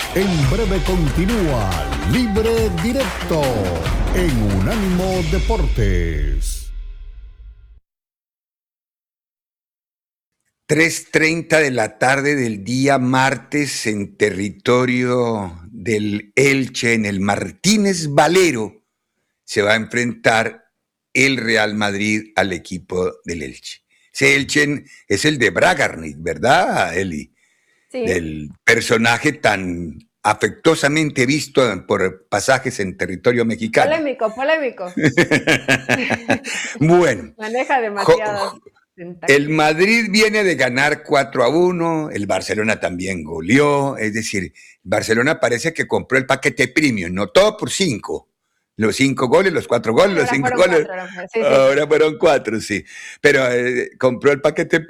En breve continúa Libre Directo en Unánimo Deportes. 3:30 de la tarde del día martes en territorio del Elche, en el Martínez Valero, se va a enfrentar el Real Madrid al equipo del Elche. Ese Elche es el de Bragarnik, ¿verdad, Eli? Sí. Del personaje tan afectuosamente visto por pasajes en territorio mexicano. Polémico. Bueno. Maneja demasiadas El Madrid viene de ganar 4-1, el Barcelona también goleó, es decir, Barcelona parece que compró el paquete premium, no todo por 5. Los 5 goles, los 4 goles, los 5 goles. Sí. Ahora fueron 4, sí. Pero compró el paquete